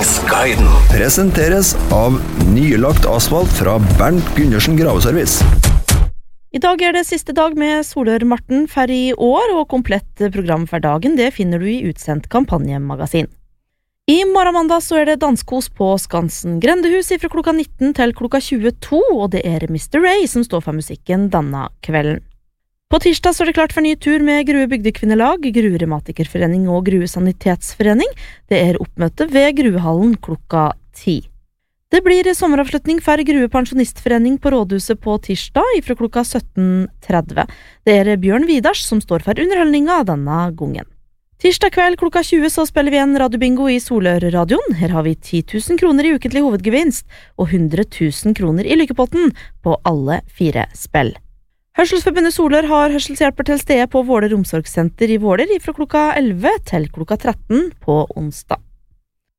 Redningsguiden presenteres av nylagt asfalt fra Bernt Gundersen Graveservice. I dag det siste dag med Solør-Marten for i år, og komplett program for dagen det finner du i utsendt kampanjemagasin. I morgen mandag så det danskos på Skansen Grendehus fra klokka 19 til klokka 22, og det Mr. Ray som står for musikken denne kvelden. På tirsdag så det klart for ny tur med Grue Bygdekvinnelag, Grue Reumatikerforening og Grue Sanitetsforening. Det oppmøte ved Gruehallen klokka 10. Det blir sommeravslutning for Grue Pensjonistforening på Rådhuset på tirsdag fra klokka 17.30. Det Bjørn Vidars som står for underholdninga denne gangen. Tirsdag kveld klokka 20 så spiller vi en radiobingo i Solør-radioen. Her har vi 10 000 kroner i ukentlig hovedgevinst og 100 000 kroner i lykkepotten på alle 4 spill. Hørselsforbundet Solør har hørselshjelper til stede på Våler omsorgssenter i Våler fra klokka 11 til klokka 13 på onsdag.